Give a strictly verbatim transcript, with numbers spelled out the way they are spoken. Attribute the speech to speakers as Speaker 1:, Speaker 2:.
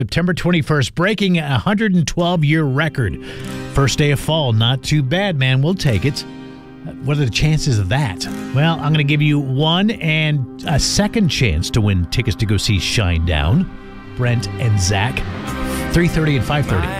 Speaker 1: September twenty-first, breaking a one hundred twelve year record. First day of fall, not too bad, man. We'll take it. What are the chances of that? Well, I'm going to give you one and a second chance to win tickets to go see Shinedown. Brent and Zach, three thirty and five thirty.